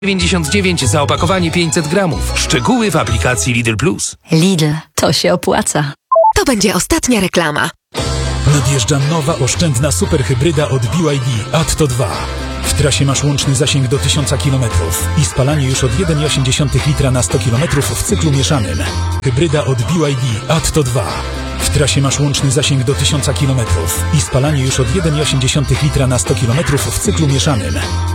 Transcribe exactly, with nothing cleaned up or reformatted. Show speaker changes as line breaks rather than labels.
dziewięćdziesiąt dziewięć za opakowanie pięćset gramów. Szczegóły w aplikacji Lidl Plus.
Lidl, to się opłaca.
To będzie ostatnia reklama.
Nadjeżdża nowa oszczędna superhybryda od B Y D Atto dwa. W trasie masz łączny zasięg do tysiąca kilometrów i spalanie już od jeden przecinek osiem litra na sto kilometrów w cyklu mieszanym. Hybryda od B Y D Atto dwa. W trasie masz łączny zasięg do tysiąca kilometrów i spalanie już od jeden przecinek osiem litra na sto kilometrów w cyklu mieszanym.